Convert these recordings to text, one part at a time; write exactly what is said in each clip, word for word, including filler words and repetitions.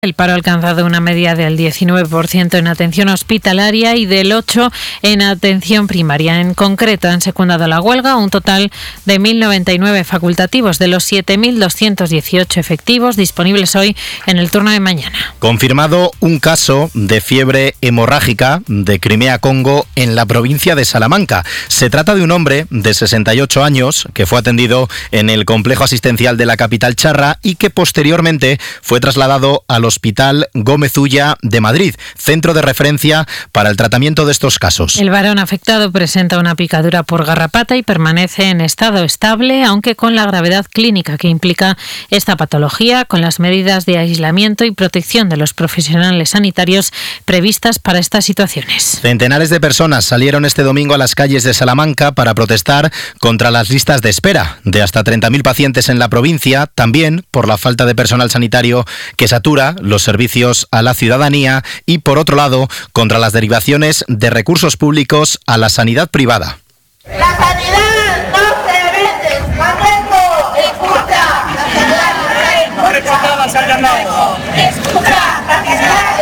El paro ha alcanzado una media del diecinueve por ciento en atención hospitalaria y del ocho por ciento en atención primaria. En concreto, han secundado la huelga un total de mil noventa y nueve facultativos de los siete mil doscientos dieciocho efectivos disponibles hoy en el turno de mañana. Confirmado un caso de fiebre hemorrágica de Crimea-Congo en la provincia de Salamanca. Se trata de un hombre de sesenta y ocho años que fue atendido en el complejo asistencial de la capital charra y que posteriormente fue trasladado al Hospital Gómez Ulla de Madrid, centro de referencia para el tratamiento de estos casos. El varón afectado presenta una picadura por garrapata y permanece en estado estable, aunque con la gravedad clínica que implica esta patología, con las medidas de aislamiento y protección de los profesionales sanitarios previstas para estas situaciones. Centenares de personas salieron este domingo a las calles de Salamanca para protestar contra las listas de espera de hasta treinta mil pacientes en la provincia, también por la falta de personal sanitario que satura los servicios a la ciudadanía y, por otro lado, contra las derivaciones de recursos públicos a la sanidad privada. La sanidad no se vende, Manejo, escucha, la sanidad no se vende, escucha, la sanidad.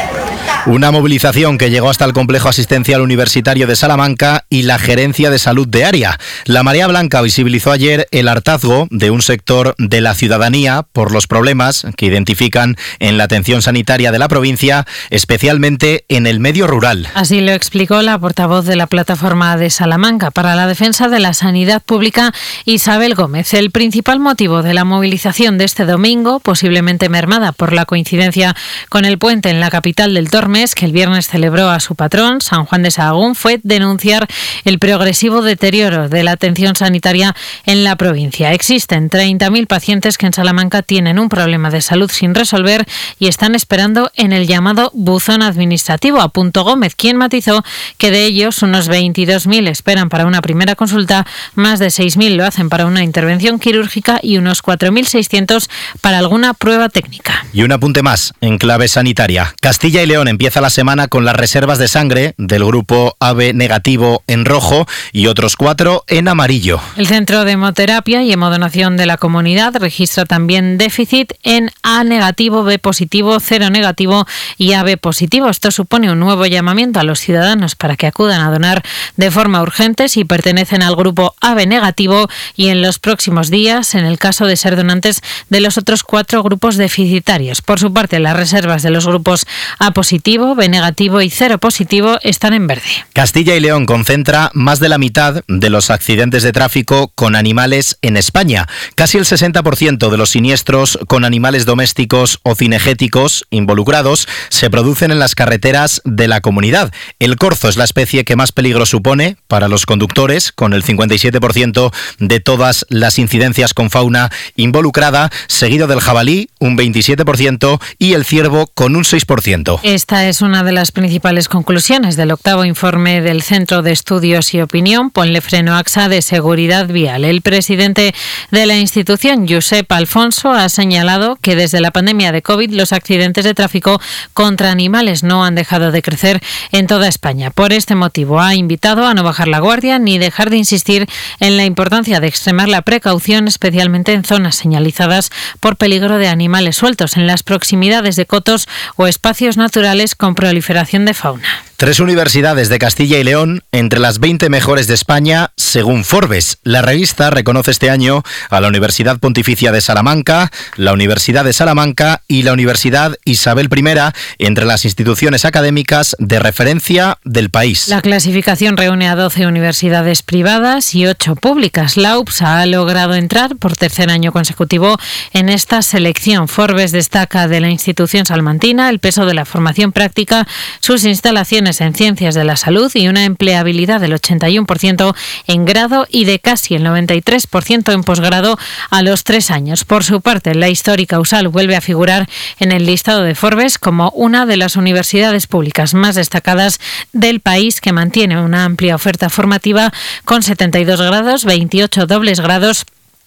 Una movilización que llegó hasta el complejo asistencial universitario de Salamanca y la gerencia de salud de área. La Marea Blanca visibilizó ayer el hartazgo de un sector de la ciudadanía por los problemas que identifican en la atención sanitaria de la provincia, especialmente en el medio rural. Así lo explicó la portavoz de la Plataforma de Salamanca para la Defensa de la Sanidad Pública, Isabel Gómez. El principal motivo de la movilización de este domingo, posiblemente mermada por la coincidencia con el puente en la capital del Tormes, que el viernes celebró a su patrón, San Juan de Sahagún, fue denunciar el progresivo deterioro de la atención sanitaria en la provincia. Existen treinta mil pacientes que en Salamanca tienen un problema de salud sin resolver y están esperando en el llamado buzón administrativo, apuntó Gómez, quien matizó que de ellos unos veintidós mil esperan para una primera consulta, más de seis mil lo hacen para una intervención quirúrgica y unos cuatro mil seiscientos para alguna prueba técnica. Y un apunte más en clave sanitaria. Castilla y León empieza la semana con las reservas de sangre del grupo A B negativo en rojo y otros cuatro en amarillo. El Centro de Hemoterapia y Hemodonación de la Comunidad registra también déficit en A negativo, B positivo, cero negativo y A B positivo. Esto supone un nuevo llamamiento a los ciudadanos para que acudan a donar de forma urgente si pertenecen al grupo A B negativo y en los próximos días, en el caso de ser donantes de los otros cuatro grupos deficitarios. Por su parte, las reservas de los grupos A positivo, B negativo y cero positivo están en verde. Castilla y León concentra más de la mitad de los accidentes de tráfico con animales en España. Casi el sesenta por ciento de los siniestros con animales domésticos o cinegéticos involucrados se producen en las carreteras de la comunidad. El corzo es la especie que más peligro supone para los conductores, con el cincuenta y siete por ciento de todas las incidencias con fauna involucrada, seguido del jabalí, un veintisiete por ciento, y el ciervo con un seis por ciento. Esta es una de las principales conclusiones del octavo informe del Centro de Estudios y Opinión Ponle Freno AXA de Seguridad Vial. El presidente de la institución, Josep Alfonso, ha señalado que desde la pandemia de COVID los accidentes de tráfico contra animales no han dejado de crecer en toda España. Por este motivo ha invitado a no bajar la guardia ni dejar de insistir en la importancia de extremar la precaución, especialmente en zonas señalizadas por peligro de animales sueltos, en las proximidades de cotos o espacios naturales con proliferación de fauna. Tres universidades de Castilla y León entre las veinte mejores de España, según Forbes. La revista reconoce este año a la Universidad Pontificia de Salamanca, la Universidad de Salamanca y la Universidad Isabel primera entre las instituciones académicas de referencia del país. La clasificación reúne a doce universidades privadas y ocho públicas. La U P S ha logrado entrar por tercer año consecutivo en esta selección. Forbes destaca de la institución salmantina el peso de la formación práctica, sus instalaciones en ciencias de la salud y una empleabilidad del ochenta y uno por ciento en grado y de casi el noventa y tres por ciento en posgrado a los tres años. Por su parte, la histórica U S A L vuelve a figurar en el listado de Forbes como una de las universidades públicas más destacadas del país, que mantiene una amplia oferta formativa con setenta y dos grados, veintiocho dobles grados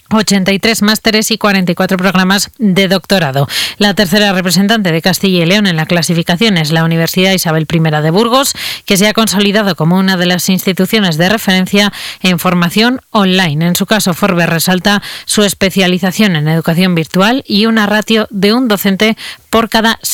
ochenta y tres másteres y cuarenta y cuatro programas de doctorado. La tercera representante de Castilla y León en la clasificación es la Universidad Isabel primera de Burgos, que se ha consolidado como una de las instituciones de referencia en formación online. En su caso, Forbes resalta su especialización en educación virtual y una ratio de un docente por cada